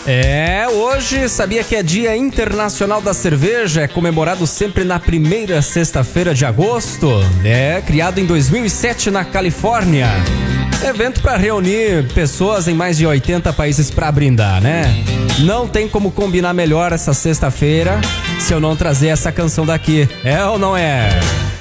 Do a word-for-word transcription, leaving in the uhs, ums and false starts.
É, hoje sabia que é Dia Internacional da Cerveja, é comemorado sempre na primeira sexta-feira de agosto. É criado em dois mil e sete na Califórnia. Evento para reunir pessoas em mais de oitenta países para brindar, né? Não tem como combinar melhor essa sexta-feira se eu não trazer essa canção daqui. É ou não é?